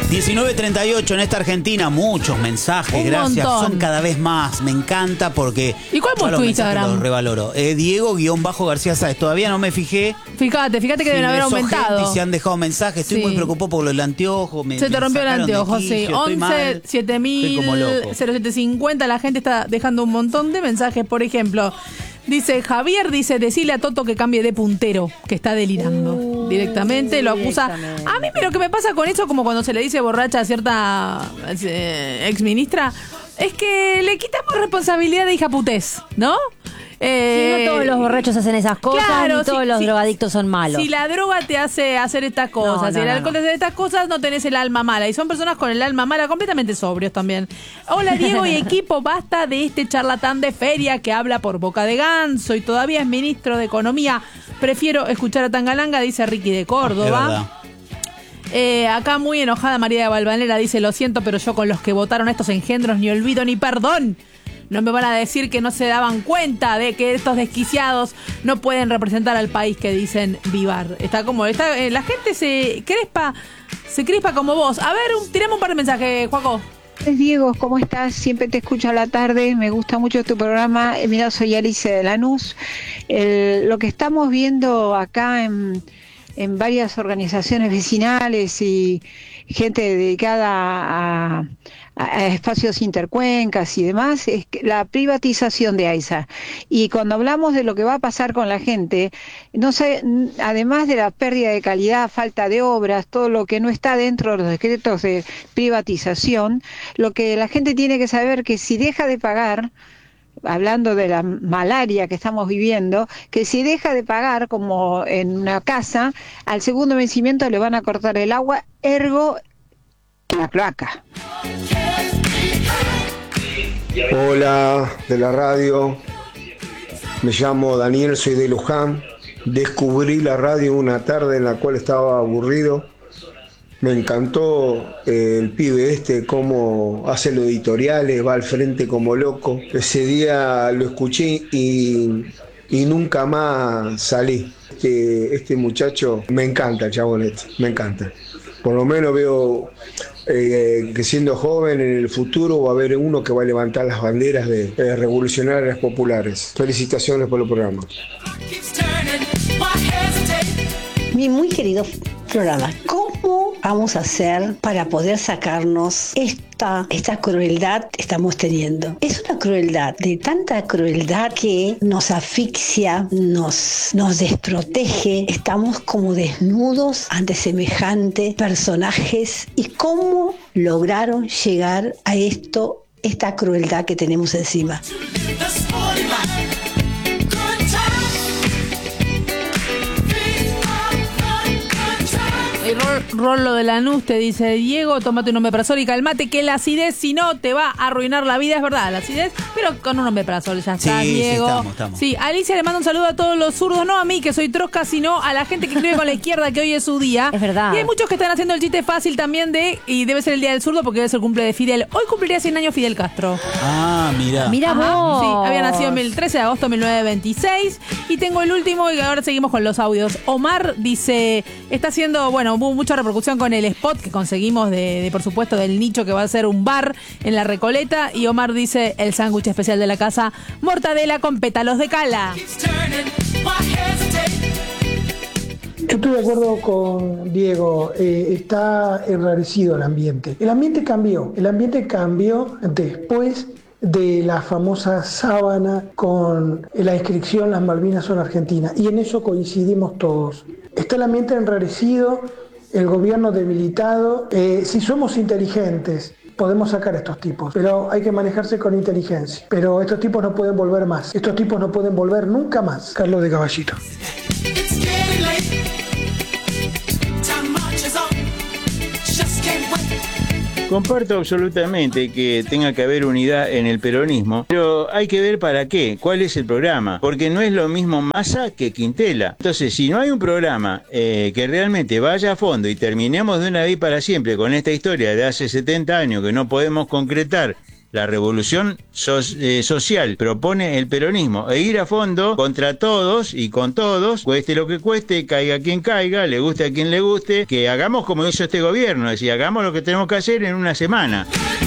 19:38 en esta Argentina, muchos mensajes, gracias, montón. son cada vez más, me encanta porque... ¿Y cuál es tu Instagram? Los revaloro. Diego-García Sáez, todavía no me fijé. Fíjate que deben haber aumentado. Y se han dejado mensajes, estoy muy preocupado por el anteojo. Se te rompió el anteojo, sí. 11 7000 0750, la gente está dejando un montón de mensajes, por ejemplo... Dice Javier, decile a Toto que cambie de puntero, que está delirando directamente, lo acusa. A mí lo que me pasa con eso, como cuando se le dice borracha a cierta ex ministra, es que le quitamos responsabilidad de hijaputés, ¿no? No todos los borrachos hacen esas cosas, claro, ni todos los drogadictos son malos. Si la droga te hace hacer estas cosas, si el alcohol te hace estas cosas, no tenés el alma mala. Y son personas con el alma mala, completamente sobrios también. Hola Diego y equipo, basta de este charlatán de feria que habla por boca de ganso y todavía es ministro de Economía. Prefiero escuchar a Tangalanga, dice Ricky de Córdoba. Acá muy enojada María de Valvanera dice, lo siento, pero yo con los que votaron estos engendros ni olvido ni perdón. No me van a decir que no se daban cuenta de que estos desquiciados no pueden representar al país que dicen vivar. La gente se crispa como vos. A ver, tirame un par de mensajes, Juaco. Diego, ¿cómo estás? Siempre te escucho a la tarde, me gusta mucho tu programa. Mira, soy Alice de Lanús. Lo que estamos viendo acá en varias organizaciones vecinales y gente dedicada a espacios intercuencas y demás, es la privatización de AISA. Y cuando hablamos de lo que va a pasar con la gente, no sé, además de la pérdida de calidad, falta de obras, todo lo que no está dentro de los decretos de privatización, lo que la gente tiene que saber que si deja de pagar, hablando de la malaria que estamos viviendo, que si deja de pagar como en una casa, al segundo vencimiento le van a cortar el agua, ergo la cloaca. Hola, de la radio, me llamo Daniel, soy de Luján, descubrí la radio una tarde en la cual estaba aburrido, me encantó el pibe cómo hace los editoriales, va al frente como loco, ese día lo escuché y nunca más salí, este muchacho, me encanta el chabón me encanta, por lo menos veo... que siendo joven en el futuro va a haber uno que va a levantar las banderas de revolucionarias populares. Felicitaciones por el programa. Mi muy querido programa, ¿cómo vamos a hacer para poder sacarnos esta crueldad que estamos teniendo? Es una crueldad, de tanta crueldad que nos asfixia, nos desprotege, estamos como desnudos ante semejantes personajes. ¿Y cómo lograron llegar a esta crueldad que tenemos encima? Rolo de Lanús te dice, Diego, tómate un omeprazol y calmate, que la acidez si no te va a arruinar la vida, es verdad, la acidez, pero con un omeprazol ya está, Diego. Sí, estamos. Sí, Alicia le manda un saludo a todos los zurdos, no a mí que soy trosca, sino a la gente que escribe con la izquierda, que hoy es su día. Es verdad. Y hay muchos que están haciendo el chiste fácil también y debe ser el día del zurdo porque debe ser el cumple de Fidel. Hoy cumpliría 100 años Fidel Castro. Ah, mira. Mira vos. Sí, había nacido el 13 de agosto de 1926. Y tengo el último y ahora seguimos con los audios. Omar dice, está haciendo, hubo mucha repercusión con el spot que conseguimos por supuesto, del nicho que va a ser un bar en la Recoleta. Y Omar dice, el sándwich especial de la casa, mortadela con pétalos de cala. Estoy de acuerdo con Diego, está enrarecido el ambiente. El ambiente cambió después de la famosa sábana con la inscripción Las Malvinas son Argentinas, y en eso coincidimos todos. Está el ambiente enrarecido, el gobierno debilitado. Si somos inteligentes, podemos sacar a estos tipos, pero hay que manejarse con inteligencia. Pero estos tipos no pueden volver más, estos tipos no pueden volver nunca más. Carlos de Caballito. Comparto absolutamente que tenga que haber unidad en el peronismo, pero hay que ver para qué, cuál es el programa, porque no es lo mismo Massa que Quintela. Entonces, si no hay un programa que realmente vaya a fondo y terminemos de una vez para siempre con esta historia de hace 70 años que no podemos concretar la revolución social propone el peronismo, e ir a fondo contra todos y con todos, cueste lo que cueste, caiga quien caiga, le guste a quien le guste, que hagamos como hizo este gobierno, es decir, hagamos lo que tenemos que hacer en una semana.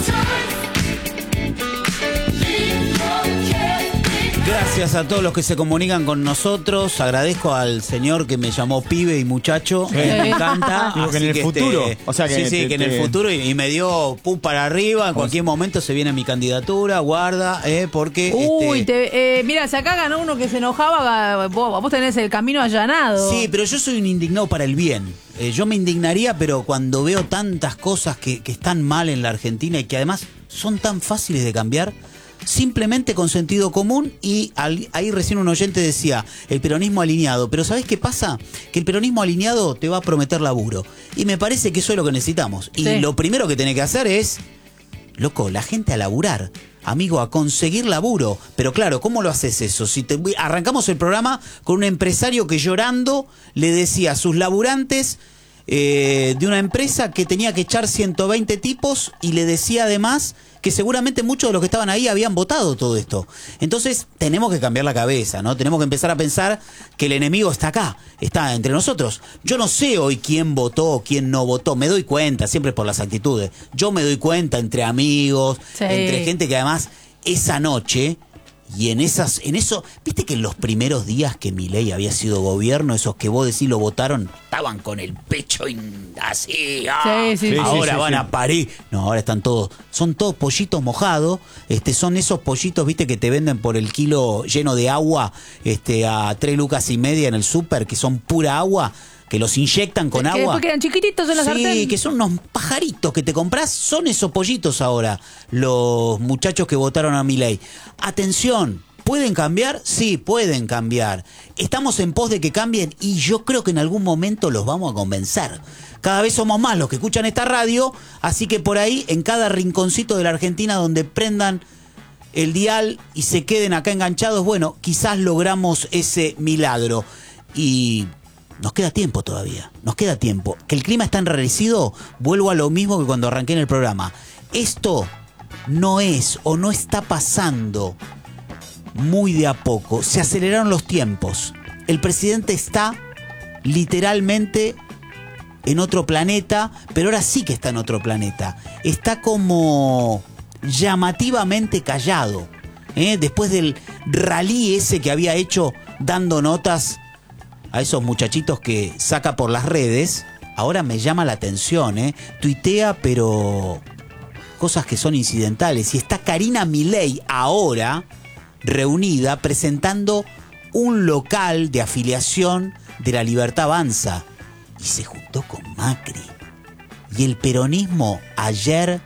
Gracias a todos los que se comunican con nosotros. Agradezco al señor que me llamó pibe y muchacho. Sí. Me encanta. Digo que en el futuro. O sea que sí, que en el futuro y me dio pum para arriba. En cualquier momento se viene mi candidatura. Guarda, porque. Uy, mira, si acá ganó uno que se enojaba, vos tenés el camino allanado. Sí, pero yo soy un indignado para el bien. Yo me indignaría, pero cuando veo tantas cosas que están mal en la Argentina y que además son tan fáciles de cambiar. Simplemente con sentido común, y ahí recién un oyente decía el peronismo alineado, pero ¿sabés qué pasa? Que el peronismo alineado te va a prometer laburo, y me parece que eso es lo que necesitamos, y lo primero que tenés que hacer es, loco, la gente a laburar, amigo, a conseguir laburo. Pero claro, ¿cómo lo haces eso? Si arrancamos el programa con un empresario que llorando le decía a sus laburantes de una empresa que tenía que echar 120 tipos, y le decía además que seguramente muchos de los que estaban ahí habían votado todo esto. Entonces tenemos que cambiar la cabeza, ¿no? Tenemos que empezar a pensar que el enemigo está acá, está entre nosotros. Yo no sé hoy quién votó, quién no votó, me doy cuenta, siempre por las actitudes. Yo me doy cuenta entre amigos, entre gente que además esa noche... Y en eso, viste que en los primeros días que Milei había sido gobierno, esos que vos decís lo votaron, estaban con el pecho así, ahora van a parir. No, ahora están todos, son todos pollitos mojados, son esos pollitos, viste, que te venden por el kilo lleno de agua, a 3 lucas y media en el súper, que son pura agua, que los inyectan con agua. Que después quedan chiquititos en la sartén. Sí, que son unos pajaritos que te compras, son esos pollitos ahora, los muchachos que votaron a Milei. Atención, ¿pueden cambiar? Sí, pueden cambiar. Estamos en pos de que cambien, y yo creo que en algún momento los vamos a convencer. Cada vez somos más los que escuchan esta radio, así que por ahí, en cada rinconcito de la Argentina donde prendan el dial y se queden acá enganchados, bueno, quizás logramos ese milagro. Y... nos queda tiempo todavía, nos queda tiempo. Que el clima está enrarecido, vuelvo a lo mismo que cuando arranqué en el programa. Esto no es o no está pasando muy de a poco. Se aceleraron los tiempos. El presidente está literalmente en otro planeta, pero ahora sí que está en otro planeta. Está como llamativamente callado. Después del rally ese que había hecho dando notas a esos muchachitos que saca por las redes, ahora me llama la atención, tuitea, pero cosas que son incidentales. Y está Karina Milei ahora reunida presentando un local de afiliación de La Libertad Avanza, y se juntó con Macri. Y el peronismo ayer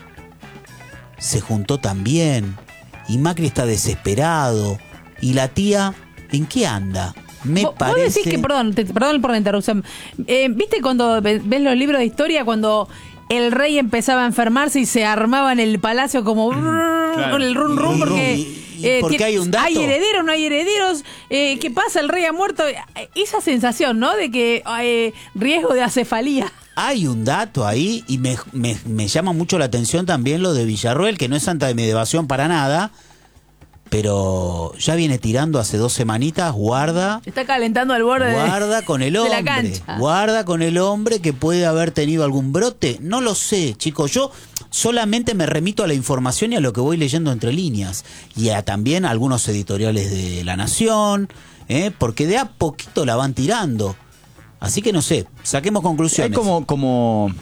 se juntó también, y Macri está desesperado, y la tía, ¿en qué anda? Me parece... Vos decís que, perdón por la interrupción, ¿viste cuando ves los libros de historia, cuando el rey empezaba a enfermarse y se armaba en el palacio como con el rum rum, porque hay un dato? ¿Hay herederos, no hay herederos? ¿Qué pasa? El rey ha muerto. Esa sensación, ¿no? De que hay riesgo de acefalía. Hay un dato ahí, y me llama mucho la atención también lo de Villarroel, que no es santa de mi devoción para nada, pero ya viene tirando hace 2 semanitas, guarda. Está calentando al borde guarda con el hombre, de la cancha. Guarda con el hombre que puede haber tenido algún brote. No lo sé, chicos. Yo solamente me remito a la información y a lo que voy leyendo entre líneas. Y a también algunos editoriales de La Nación, porque de a poquito la van tirando. Así que no sé, saquemos conclusiones. Hay como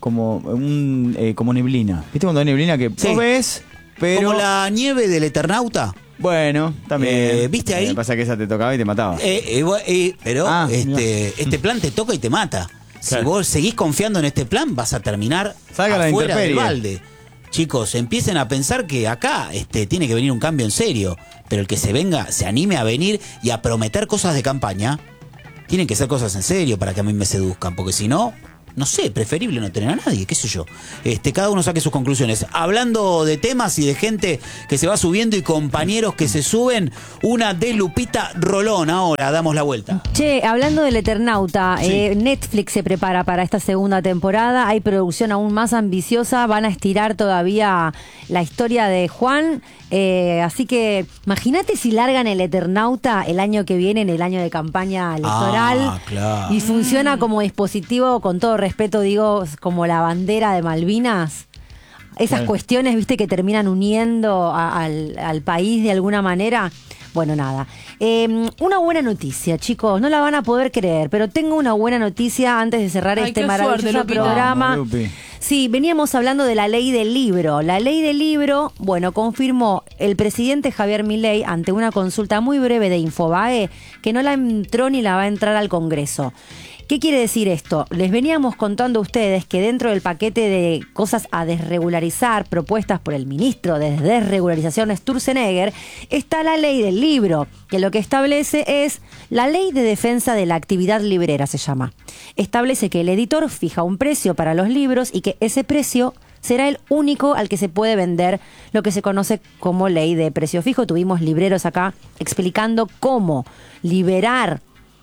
neblina. ¿Viste cuando hay neblina que vos ves, pero... como la nieve del Eternauta? Bueno, también. ¿Viste ahí? Lo que pasa es que esa te tocaba y te mataba. Pero este plan te toca y te mata. Claro. Si vos seguís confiando en este plan, vas a terminar afuera del balde. Chicos, empiecen a pensar que acá tiene que venir un cambio en serio. Pero el que se anime a venir y a prometer cosas de campaña, tienen que ser cosas en serio para que a mí me seduzcan. Porque si no, no sé, preferible no tener a nadie, qué sé yo. Cada uno saque sus conclusiones. Hablando de temas y de gente que se va subiendo y compañeros que se suben, una de Lupita Rolón. Ahora damos la vuelta. Che, hablando del Eternauta, Sí. Netflix se prepara para esta segunda temporada. Hay producción aún más ambiciosa. Van a estirar todavía la historia de Juan. Así que imagínate si largan el Eternauta el año que viene, en el año de campaña electoral. Claro. Y funciona como dispositivo, con todo respeto digo, como la bandera de Malvinas. Esas cuestiones, viste, que terminan uniendo al país de alguna manera. Bueno, nada. Una buena noticia, chicos. No la van a poder creer, pero tengo una buena noticia antes de cerrar este maravilloso programa. Sí, veníamos hablando de la ley del libro. La ley del libro, bueno, confirmó el presidente Javier Milei ante una consulta muy breve de Infobae que no la entró ni la va a entrar al Congreso. ¿Qué quiere decir esto? Les veníamos contando a ustedes que dentro del paquete de cosas a desregularizar propuestas por el ministro de Desregularización Sturzenegger está la ley del libro, que lo que establece es la ley de defensa de la actividad librera, se llama. Establece que el editor fija un precio para los libros y que ese precio será el único al que se puede vender, lo que se conoce como ley de precio fijo. Tuvimos libreros acá explicando cómo liberar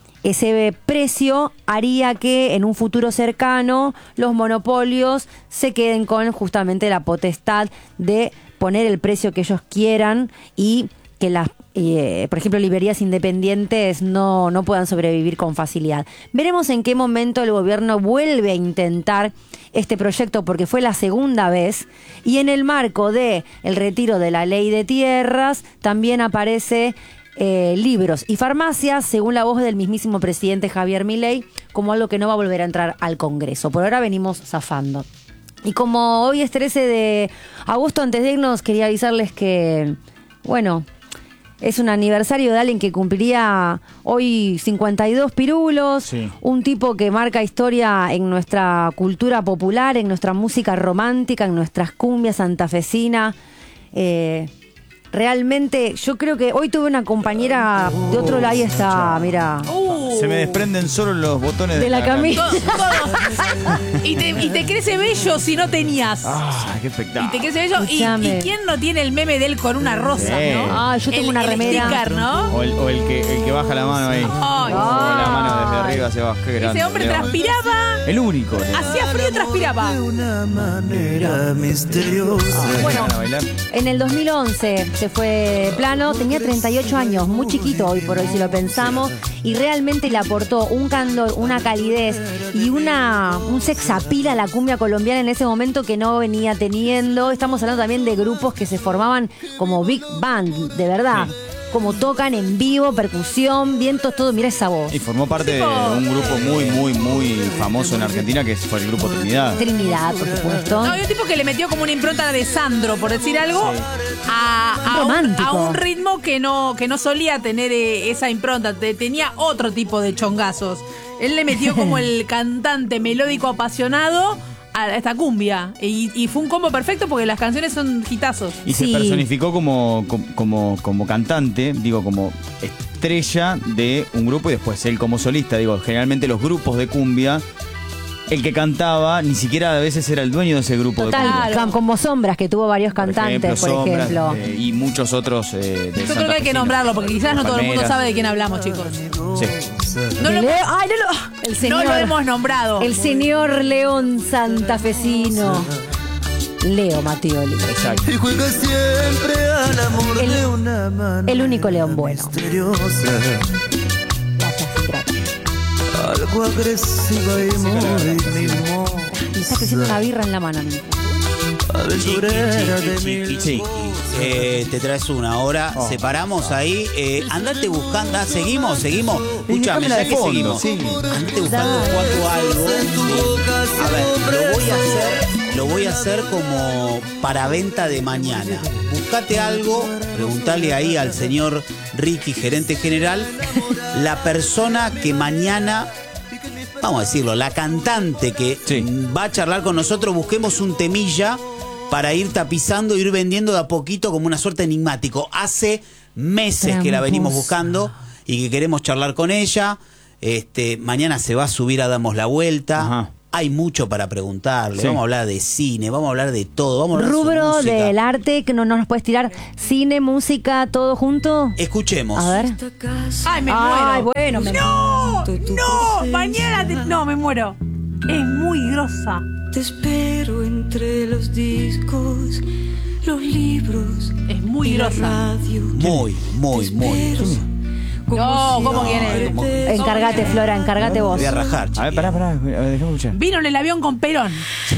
ese precio haría que en un futuro cercano los monopolios se queden con justamente la potestad de poner el precio que ellos quieran y que las, por ejemplo, librerías independientes no puedan sobrevivir con facilidad. Veremos en qué momento el gobierno vuelve a intentar este proyecto, porque fue la segunda vez, y en el marco de el retiro de la ley de tierras también aparece libros y farmacias, según la voz del mismísimo presidente Javier Milei, como algo que no va a volver a entrar al Congreso. Por ahora venimos zafando. Y como hoy es 13 de agosto, antes de irnos, quería avisarles que, bueno, es un aniversario de alguien que cumpliría hoy 52 pirulos, sí. Un tipo que marca historia en nuestra cultura popular, en nuestra música romántica, en nuestras cumbias santafesinas. Realmente, yo creo que hoy tuve una compañera de otro lado, ahí está, mira. Se me desprenden solo los botones de la camisa. Y te crece bello si no tenías. Qué espectáculo. Y te crece bello. ¿Y quién no tiene el meme de él con una rosa, no? Yo tengo una remera. Sticker, ¿no? O el que baja la mano ahí. La mano desde arriba hacia abajo. Qué grande. Ese hombre transpiraba. El único. Hacía frío y transpiraba. De una manera misteriosa. Bueno, en el 2011 se fue Plano, tenía 38 años, muy chiquito hoy por hoy si lo pensamos, y realmente le aportó un candor, una calidez y un sex appeal a la cumbia colombiana en ese momento que no venía teniendo. Estamos hablando también de grupos que se formaban como big band, de verdad. Sí. Como tocan en vivo, percusión, vientos, todo, mira esa voz. Y formó parte de un grupo muy famoso en Argentina, que fue el grupo Trinidad. Trinidad, por supuesto. No, hay un tipo que le metió como una impronta de Sandro, por decir algo, sí. a un ritmo que no solía tener esa impronta, tenía otro tipo de chongazos. Él le metió como el cantante melódico apasionado a esta cumbia y fue un combo perfecto porque las canciones son hitazos. Y se personificó como cantante, digo, como estrella de un grupo, y después él como solista. Digo, generalmente los grupos de cumbia, el que cantaba ni siquiera a veces era el dueño de ese grupo. Total, de cumbia. Claro. Como Sombras, que tuvo varios cantantes, por ejemplo. Y muchos otros de Yo creo que hay que nombrarlo, porque quizás no todo el mundo sabe de quién hablamos, chicos. Sí. No lo hemos nombrado. El señor León santafesino. Leo Mattioli. Y juega siempre al amor de una manera. El único León bueno. Algo agresiva y muy me está creciendo una birra en la mano a mí. Chiqui. Te traes una hora, separamos ahí, andate buscando, seguimos, escúchame, ya que seguimos, andate buscando algo, a ver, lo voy a hacer como para venta de mañana, buscate algo, preguntale ahí al señor Ricky, gerente general, la persona que mañana, vamos a decirlo, la cantante que va a charlar con nosotros, busquemos un temilla para ir tapizando, ir vendiendo de a poquito como una suerte enigmático. Hace meses que la venimos buscando y que queremos charlar con ella. Mañana se va a subir a Damos la Vuelta. hay mucho para preguntarle. Sí. Vamos a hablar de cine, vamos a hablar de todo. Vamos a hablar de Rubro su música. del arte, que no nos puedes tirar cine, música, todo junto. Escuchemos. A ver. Ay, me Ay, muero. bueno, No, mañana no, me muero. Es muy grosa. Te espero entre los discos, los libros. Es muy grosa. Muy. No, ¿cómo quiere? Encárgate, Flora, encárgate vos. Voy a rajar. A ver, pará, déjame escuchar. Vino en el avión con Perón.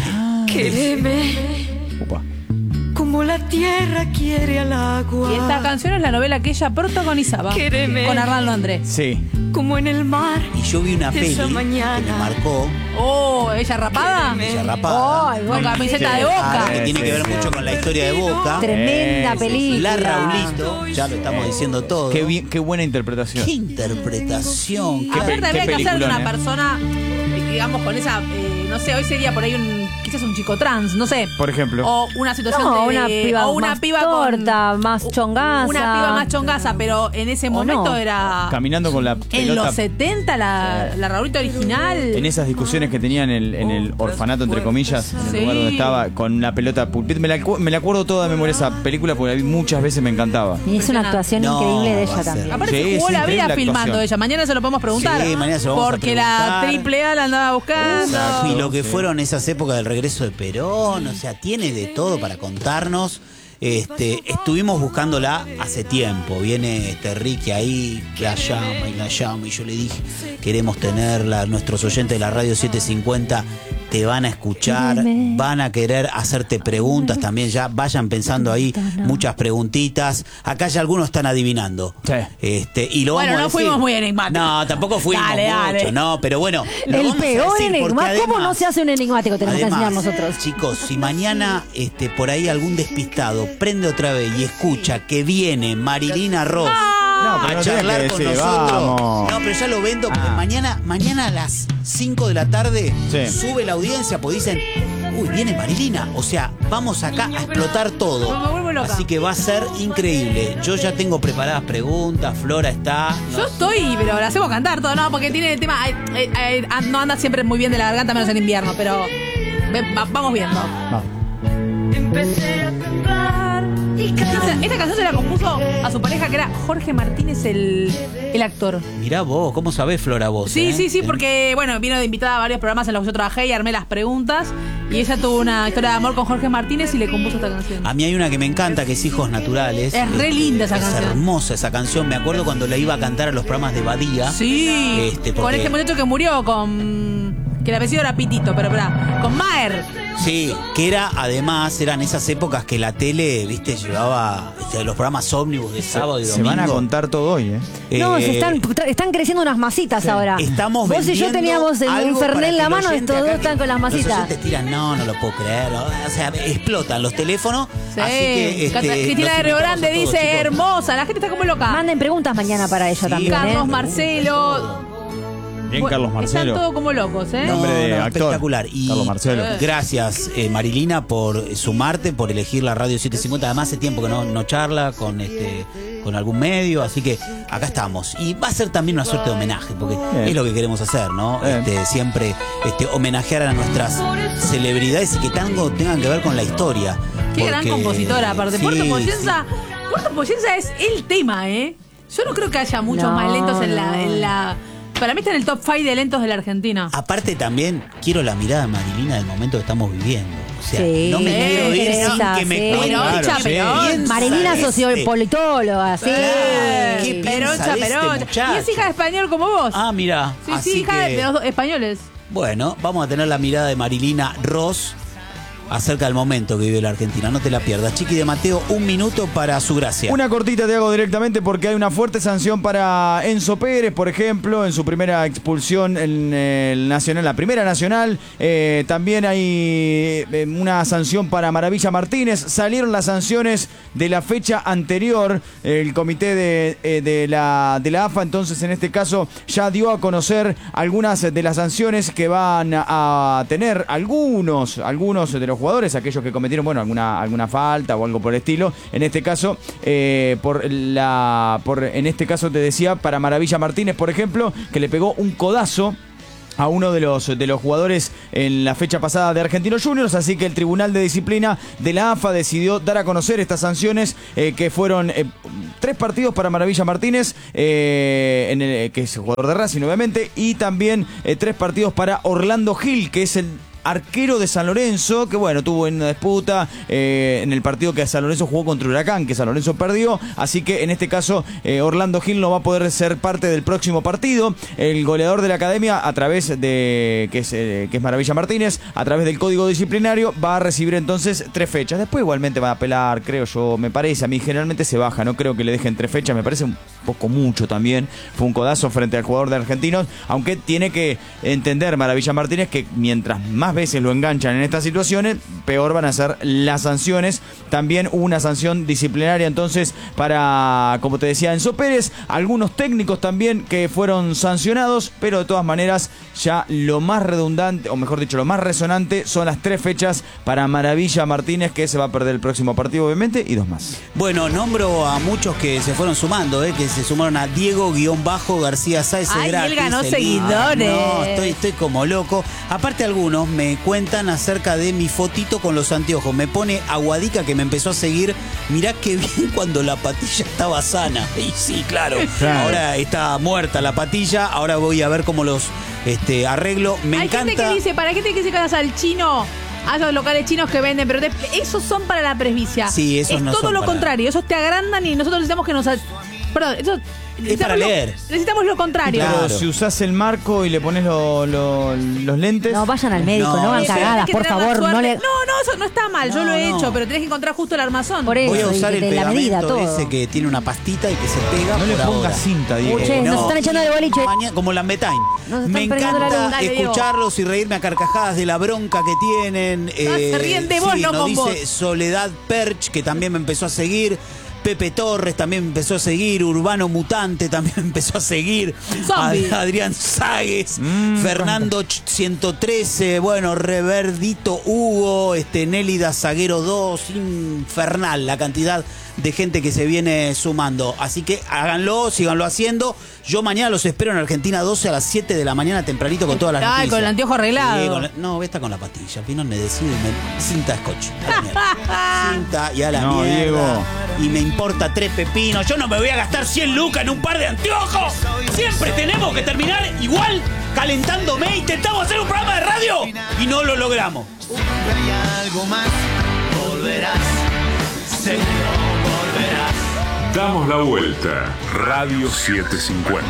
Quéreme Upa. como la tierra quiere al agua. Y esta canción es la novela que ella protagonizaba Quéreme. con Arnaldo Andrés. Sí. Como en el mar. Y yo vi una de peli esa que mañana. me marcó. Oh, ¿ella rapada? Ella rapada. Ay, con camiseta de Boca. Que tiene que ver mucho con la historia de Boca. Tremenda sí, película. La Raulito, ya lo estamos diciendo todo. Qué buena interpretación. Qué interpretación. Qué Aparte había que hacer de una peliculón, persona, digamos, con esa, no sé, hoy sería por ahí quizás un chico trans, no sé. Por ejemplo. O una situación No, de una piba o una más piba torta, más chongaza. Una piba más chongaza, pero en ese momento no. era Caminando con la en pelota. los 70 la Raulito original. En esas discusiones que tenían en el orfanato, entre comillas, en el Sí. lugar donde estaba, con la pelota pulpit. Me la acuerdo toda de memoria esa película porque la vi muchas veces, me encantaba. Y es una actuación No, increíble de va a ella ser. también. Aparte Sí, se jugó es la increíble vida la filmando actuación. ella. Mañana se lo podemos preguntar. Sí, mañana se lo vamos a porque la preguntar. AAA la andaba buscando. Y lo que fueron esas épocas del regreso de Perón, o sea, tiene de todo para contarnos. Estuvimos buscándola hace tiempo. Viene Ricky ahí, la llama, y yo le dije, queremos tenerla. Nuestros oyentes de la radio 750 te van a escuchar, van a querer hacerte preguntas también. Ya vayan pensando ahí muchas preguntitas. Acá ya algunos están adivinando. Sí. Y lo Bueno, vamos a no decir. fuimos muy enigmáticos. No, tampoco fuimos Dale. mucho, no, pero bueno. lo El vamos a peor decir porque enigmático. ¿Cómo no además- se hace un enigmático? Tenemos que enseñar nosotros. Chicos, si mañana por ahí algún despistado prende otra vez y escucha que viene Marilina Ross No, pero a no charlar tenés con que decir, nosotros. vamos. No, pero ya lo vendo porque mañana a las 5 de la tarde Sí. sube la audiencia porque dicen, uy, viene Marilina. O sea, vamos acá a explotar todo. Me vuelvo loca. Así que va a ser increíble. Yo ya tengo preparadas preguntas, Flora está. Yo estoy, pero la hacemos cantar todo, no, porque tiene el tema. No anda siempre muy bien de la garganta, menos en invierno, pero vamos viendo. Empecé a temblar y Esta canción se la compuso a su pareja, que era Jorge Martínez, el actor. Mirá vos, ¿cómo sabés, Flora, vos? Sí, porque, bueno, vino de invitada a varios programas en los que yo trabajé y armé las preguntas. Y ella tuvo una historia de amor con Jorge Martínez y le compuso esta canción. A mí hay una que me encanta, que es Hijos Naturales. Es re linda esa Es canción. hermosa esa canción. Me acuerdo cuando la iba a cantar a los programas de Badía. Sí, porque- con este muchacho que murió que el apellido era Pitito, pero con Maher. Sí, que eran esas épocas que la tele, viste, llevaba los programas ómnibus de sábado y domingo. Se van a contar todo hoy, No, Eh, están creciendo unas masitas ahora. Estamos Vos y yo vendiendo teníamos un algo Fernet para en que la el mano, oyente estos dos acá están con las Los masitas. oyentes tiran, no lo puedo creer. O sea, explotan los teléfonos. Sí. Así que, Cristina de Río Grande todos, dice, chicos. hermosa, la gente está como loca. Manden preguntas mañana para ella también. Carlos ¿eh? Marcelo. Bien, Carlos Marcelo. Están todos como locos, ¿eh? Nombre de actor. espectacular. Y Carlos Marcelo. gracias, Marilina, por sumarte, por elegir la radio 750. Además, hace tiempo que no charla con algún medio, así que acá estamos. Y va a ser también una suerte de homenaje, porque Bien. es lo que queremos hacer, ¿no? Bien. Siempre homenajear a nuestras celebridades y que tengan que ver con la historia. Qué gran Porque- compositora, aparte. Sí, Puerto Poyenza es el tema, ¿eh? Yo no creo que haya muchos No, más lentos en no. la. Para mí está en el top 5 de lentos de la Argentina. Aparte también quiero la mirada de Marilina del momento que estamos viviendo. O sea, Sí, no me quiero ir sin interesa, que me sí. cuente. Peroncha, Claro, sí. Perón. Marilina Piensa sociopolitóloga, sí. ¿Qué piensa Peroncha, de este Peroncha. muchacho? Y es hija de español como vos. Ah, mira. sí, así hija que, de los dos españoles. Bueno, vamos a tener la mirada de Marilina Ross acerca del momento que vive la Argentina. No te la pierdas. Chiqui de Mateo, 1 minuto para su gracia. Una cortita te hago directamente porque hay una fuerte sanción para Enzo Pérez, por ejemplo, en su primera expulsión en el Nacional, la primera Nacional. También hay una sanción para Maravilla Martínez. Salieron las sanciones de la fecha anterior. El comité de la AFA, entonces, en este caso, ya dio a conocer algunas de las sanciones que van a tener algunos de los jugadores, aquellos que cometieron, bueno, alguna falta o algo por el estilo. En este caso, en este caso te decía, para Maravilla Martínez, por ejemplo, que le pegó un codazo a uno de los jugadores en la fecha pasada de Argentinos Juniors, así que el Tribunal de Disciplina de la AFA decidió dar a conocer estas sanciones que fueron 3 partidos para Maravilla Martínez, que es el jugador de Racing obviamente, y también 3 partidos para Orlando Gil, que es el arquero de San Lorenzo, que bueno, tuvo una disputa en el partido que San Lorenzo jugó contra Huracán, que San Lorenzo perdió, así que en este caso Orlando Gil no va a poder ser parte del próximo partido. El goleador de la academia, a través de que es Maravilla Martínez, a través del código disciplinario, va a recibir entonces 3 fechas. Después igualmente va a apelar, creo yo, me parece, a mí generalmente se baja, no creo que le dejen 3 fechas, me parece un poco mucho también. Fue un codazo frente al jugador de Argentinos, aunque tiene que entender Maravilla Martínez que mientras más veces lo enganchan en estas situaciones, peor van a ser las sanciones. También hubo una sanción disciplinaria entonces para, como te decía, Enzo Pérez, algunos técnicos también que fueron sancionados, pero de todas maneras ya lo más redundante, o mejor dicho, lo más resonante son las 3 fechas para Maravilla Martínez, que se va a perder el próximo partido obviamente, y 2 más. Bueno, nombro a muchos que se fueron sumando, que se sumaron a Diego-García Sáez. Ay, él ganó seguidores. No, estoy como loco. Aparte algunos me cuentan acerca de mi fotito con los anteojos. Me pone Aguadica, que me empezó a seguir. Mirá qué bien cuando la patilla estaba sana. Y sí, claro. Ahora está muerta la patilla. Ahora voy a ver cómo los arreglo. Me encanta. Hay gente que dice, ¿para qué te que vas al chino? A esos locales chinos que venden, pero esos son para la presbicia. Sí, esos es no todo son lo para... contrario. Esos te agrandan y nosotros necesitamos que nos... Perdón, eso... Es para leer. Necesitamos lo contrario. Claro. Pero si usás el marco y le pones los lentes... No, vayan al médico, no hagan cagadas, por favor. No, eso no está mal, yo lo he hecho, pero tenés que encontrar justo el armazón. Por eso, voy a usar el la medida, todo. ese que tiene una pastita y que se pega. No le por pongas ahora. cinta, Diego. Che, nos están echando de boliche. Como la Metain. Me encanta escucharlos y reírme a carcajadas de la bronca que tienen. Se ríen de vos, no nos con dice vos. Soledad Perch, que también me empezó a seguir. Pepe Torres también empezó a seguir, Urbano Mutante también empezó a seguir, Adrián Ságuez, Fernando 113, bueno, Reverdito Hugo, Nélida Zaguero 2, infernal la cantidad de gente que se viene sumando. Así que háganlo, síganlo haciendo. Yo mañana los espero en Argentina 12 a las 7 de la mañana tempranito con todas las noticias. Con el anteojo arreglado. Sí, no, está con la patilla. Pinón me decide, cinta scotch. Cinta y a la mierda. Diego. Y me importa 3 pepinos. Yo no me voy a gastar 100 lucas en un par de anteojos. Siempre tenemos que terminar igual calentándome. Intentamos hacer un programa de radio y no lo logramos. Hay algo más, volverás, seguro volverás. Damos la vuelta. Radio 750.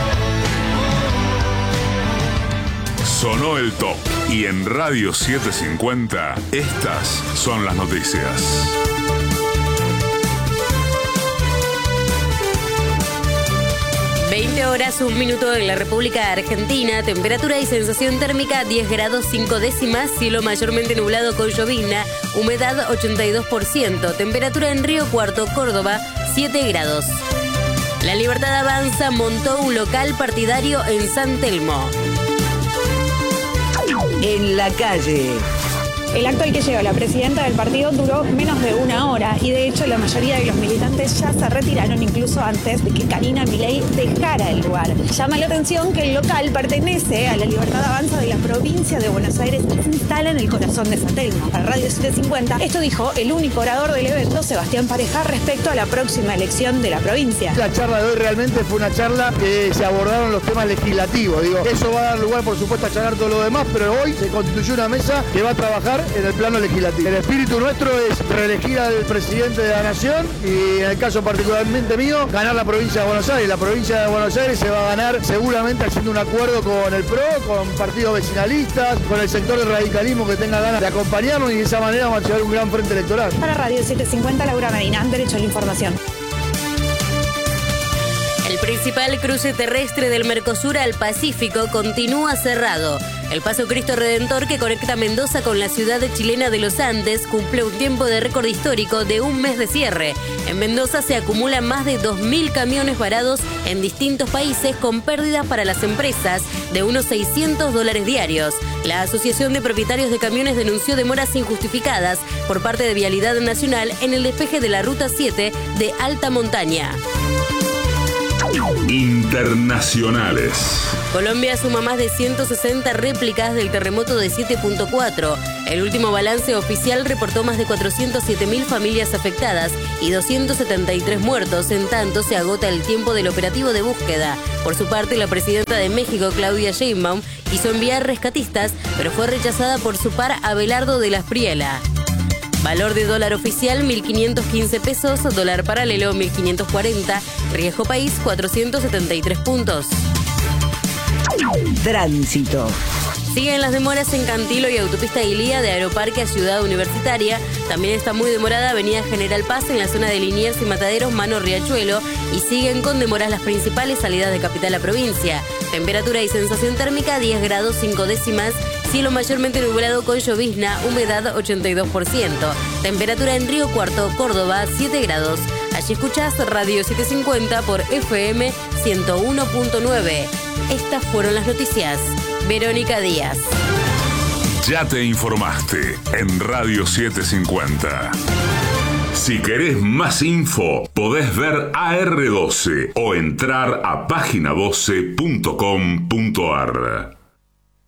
Sonó el top. Y en Radio 750, estas son las noticias. 20 horas, 1 minuto en la República Argentina. Temperatura y sensación térmica 10 grados 5 décimas. Cielo mayormente nublado con llovizna. Humedad 82%. Temperatura en Río Cuarto, Córdoba 7 grados. La Libertad Avanza montó un local partidario en San Telmo. En la calle. El acto al que llegó la presidenta del partido duró menos de 1 hora y de hecho la mayoría de los militantes ya se retiraron incluso antes de que Karina Milei dejara el lugar. Llama la atención que el local pertenece a la Libertad Avanza de la provincia de Buenos Aires y se instala en el corazón de San Telmo. Para Radio 750, esto dijo el único orador del evento, Sebastián Pareja, respecto a la próxima elección de la provincia. La charla de hoy realmente fue una charla que se abordaron los temas legislativos. Eso va a dar lugar, por supuesto, a charlar todo lo demás, pero hoy se constituyó una mesa que va a trabajar en el plano legislativo. El espíritu nuestro es reelegir al presidente de la nación y en el caso particularmente mío, ganar la provincia de Buenos Aires. La provincia de Buenos Aires se va a ganar seguramente haciendo un acuerdo con el PRO, con partidos vecinalistas, con el sector del radicalismo que tenga ganas de acompañarnos y de esa manera vamos a llevar un gran frente electoral. Para Radio 750, Laura Medina, Derecho a la Información. El principal cruce terrestre del Mercosur al Pacífico continúa cerrado. El Paso Cristo Redentor, que conecta Mendoza con la ciudad chilena de Los Andes, cumple un tiempo de récord histórico de 1 mes de cierre. En Mendoza se acumulan más de 2.000 camiones varados en distintos países con pérdidas para las empresas de unos $600 diarios. La Asociación de Propietarios de Camiones denunció demoras injustificadas por parte de Vialidad Nacional en el despeje de la Ruta 7 de alta montaña. Internacionales. Colombia suma más de 160 réplicas del terremoto de 7.4. El último balance oficial reportó más de 407.000 familias afectadas y 273 muertos. En tanto, se agota el tiempo del operativo de búsqueda. Por su parte, la presidenta de México, Claudia Sheinbaum, quiso enviar rescatistas, pero fue rechazada por su par Abelardo de la Espriella. Valor de dólar oficial 1.515 pesos, dólar paralelo 1.540, riesgo país 473 puntos. Tránsito. Siguen las demoras en Cantilo y Autopista Ilía de Aeroparque a Ciudad Universitaria. También está muy demorada Avenida General Paz en la zona de Liniers y Mataderos, Mano Riachuelo. Y siguen con demoras las principales salidas de capital a provincia. Temperatura y sensación térmica 10 grados 5 décimas. Cielo mayormente nublado con llovizna, humedad 82%. Temperatura en Río Cuarto, Córdoba, 7 grados. Allí escuchás Radio 750 por FM 101.9. Estas fueron las noticias. Verónica Díaz. Ya te informaste en Radio 750. Si querés más info, podés ver AR12 o entrar a página12.com.ar.